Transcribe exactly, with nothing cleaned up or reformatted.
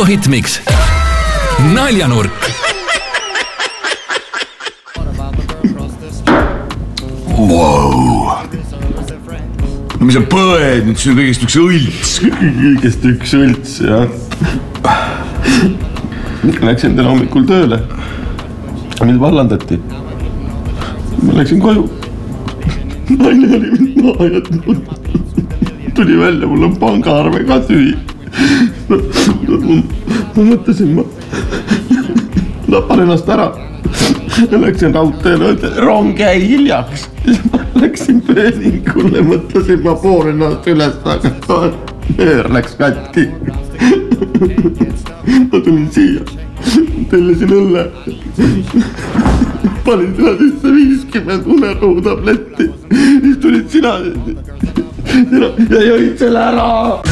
Kuku Hitmix. Naljanurk. Wow. No mis on põed, nüüd see on kõigest üks õlts. Kõigest üks õlts, jah. Läksin täna hommikul tööle. Mind vallandati. Ma läksin koju. Naine oli mind maha jätnud. Tuli välja, mul on pangaarve ka tühi. Ma mõtlesin, ma lapan ennast ära. Läksin raudteele, rong jäi hiljaks. Läksin pööningule, mõtlesin, ma pool ennast üles, aga öör läks katki. Ma tulin siia, tellisin õlle. Panin sina sisse viiskümmend unerõu tabletti. Siis tulid sina ja jõid selle ära.